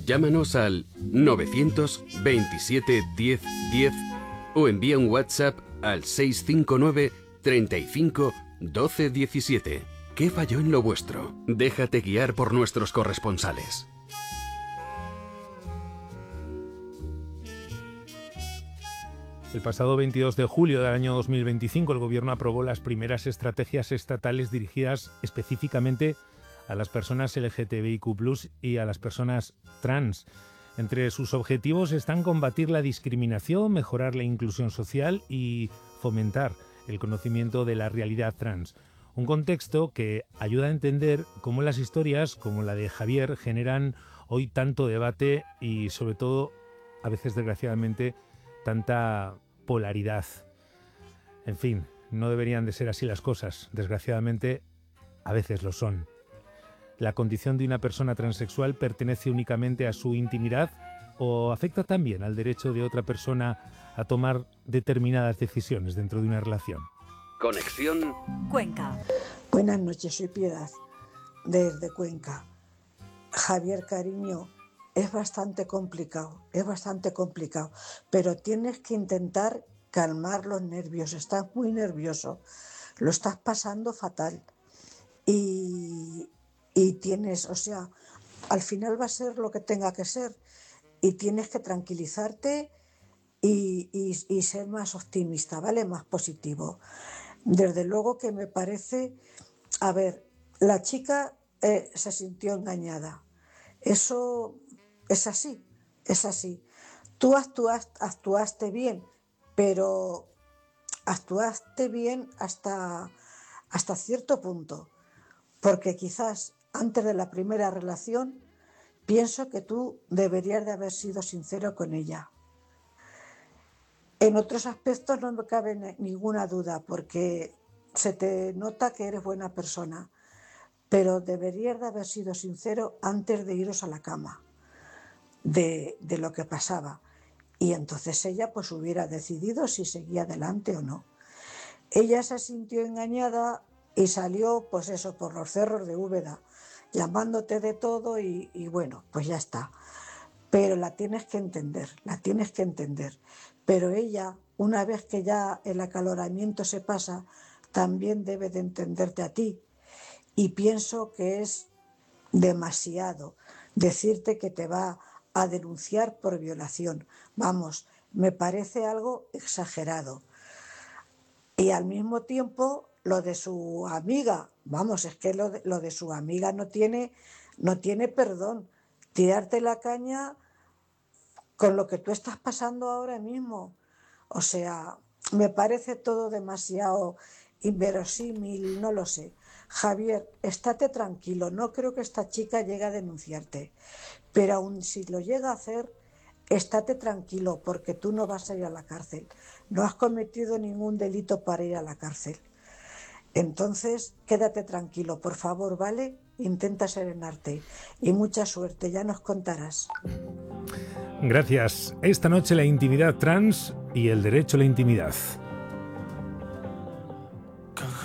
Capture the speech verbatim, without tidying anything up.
Llámanos al novecientos veintisiete diez diez o envía un WhatsApp al seis cinco nueve treinta y cinco doce diecisiete. ¿Qué falló en lo vuestro? Déjate guiar por nuestros corresponsales. El pasado veintidós de julio del año dos mil veinticinco, el Gobierno aprobó las primeras estrategias estatales dirigidas específicamente a las personas L G T B I Q plus, y a las personas trans. Entre sus objetivos están combatir la discriminación, mejorar la inclusión social y fomentar el conocimiento de la realidad trans. Un contexto que ayuda a entender cómo las historias, como la de Javier, generan hoy tanto debate y, sobre todo, a veces desgraciadamente, tanta polaridad. En fin, no deberían de ser así las cosas. Desgraciadamente, a veces lo son. ¿La condición de una persona transexual pertenece únicamente a su intimidad o afecta también al derecho de otra persona a tomar determinadas decisiones dentro de una relación? Conexión Cuenca. Buenas noches, soy Piedad, desde Cuenca. Javier, cariño, es bastante complicado, es bastante complicado, pero tienes que intentar calmar los nervios. Estás muy nervioso, lo estás pasando fatal y, y tienes, o sea, al final va a ser lo que tenga que ser y tienes que tranquilizarte y, y, y ser más optimista, ¿vale? Más positivo. Desde luego que me parece, a ver, la chica eh, se sintió engañada. Eso es así, es así. Tú actuaste, actuaste bien, pero actuaste bien hasta, hasta cierto punto, porque quizás antes de la primera relación pienso que tú deberías de haber sido sincero con ella. En otros aspectos no me cabe ninguna duda, porque se te nota que eres buena persona, pero deberías de haber sido sincero antes de iros a la cama de, de lo que pasaba. Y entonces ella pues hubiera decidido si seguía adelante o no. Ella se sintió engañada y salió, pues eso, por los cerros de Úbeda, llamándote de todo y, y bueno, pues ya está. Pero la tienes que entender, la tienes que entender. Pero ella, una vez que ya el acaloramiento se pasa, también debe de entenderte a ti. Y pienso que es demasiado decirte que te va a denunciar por violación. Vamos, me parece algo exagerado. Y al mismo tiempo, lo de su amiga, vamos, es que lo de, lo de su amiga no tiene, no tiene perdón. Tirarte la caña con lo que tú estás pasando ahora mismo. O sea, me parece todo demasiado inverosímil, no lo sé. Javier, estate tranquilo, no creo que esta chica llegue a denunciarte, pero aun si lo llega a hacer, estate tranquilo, porque tú no vas a ir a la cárcel. No has cometido ningún delito para ir a la cárcel. Entonces, quédate tranquilo, por favor, ¿vale? Intenta serenarte y mucha suerte, ya nos contarás. Gracias. Esta noche la intimidad trans y el derecho a la intimidad.